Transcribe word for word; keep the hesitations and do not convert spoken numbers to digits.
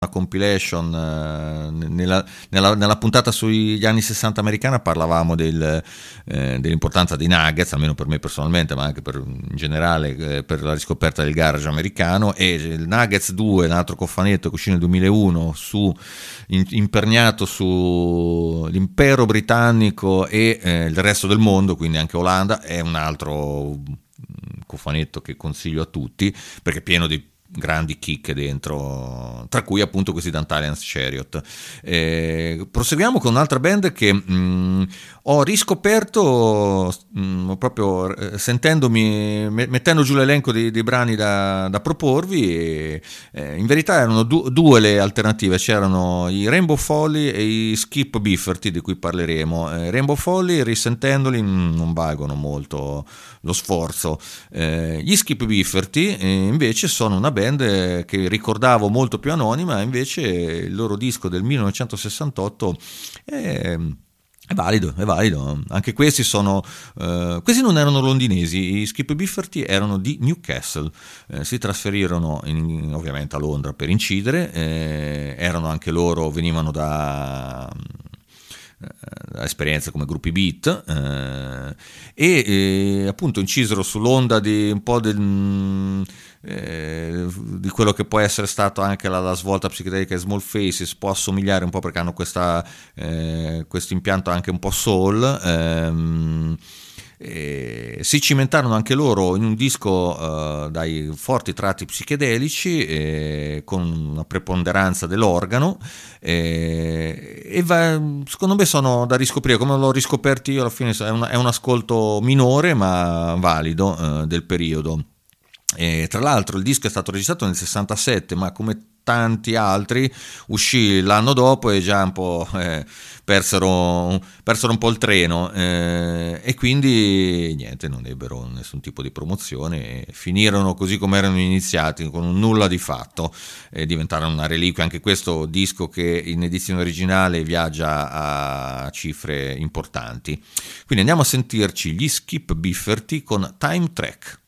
una compilation eh, nella, nella, nella puntata sugli anni sessanta americana parlavamo del, eh, dell'importanza dei Nuggets, almeno per me personalmente, ma anche per, in generale eh, per la riscoperta del garage americano, e il Nuggets due, un altro cofanetto che uscì nel duemilauno su, in, imperniato sull'impero britannico e eh, il resto del mondo, quindi anche Olanda, è un altro cofanetto che consiglio a tutti perché è pieno di grandi chicche dentro, tra cui appunto questi Dantalians Chariot. Eh, proseguiamo con un'altra band che mh, ho riscoperto mh, proprio eh, sentendomi, me, mettendo giù l'elenco dei, dei brani da, da proporvi, e eh, in verità erano du- due le alternative, c'erano i Rainbow Folly e i Skip Bifferty, di cui parleremo. eh, Rainbow Folly, risentendoli, mh, non valgono molto lo sforzo. Eh, gli Skip Bifferty eh, invece sono una band che ricordavo molto più anonima, invece il loro disco del millenovecentosessantotto è, è valido, è valido. Anche questi sono eh, questi non erano londinesi, i Skip Bifferty erano di Newcastle, eh, si trasferirono in, ovviamente a Londra per incidere, eh, erano anche loro, venivano da esperienze come gruppi beat eh, e eh, appunto incisero sull'onda di un po' del eh, di quello che può essere stato anche la, la svolta psichedelica Small Faces, può assomigliare un po' perché hanno questa eh, questo impianto anche un po' soul. ehm, Eh, si cimentarono anche loro in un disco eh, dai forti tratti psichedelici, eh, con una preponderanza dell'organo, eh, e va, secondo me sono da riscoprire, come l'ho riscoperto io alla fine. È un, è un ascolto minore ma valido eh, del periodo. E tra l'altro il disco è stato registrato nel sessantasette, ma come tanti altri uscì l'anno dopo e già un po' eh, persero, persero un po' il treno, eh, e quindi niente, non ebbero nessun tipo di promozione e finirono così come erano iniziati, con un nulla di fatto, e diventarono una reliquia. Anche questo disco che in edizione originale viaggia a cifre importanti. Quindi andiamo a sentirci gli Skip Bifferty con Time Track.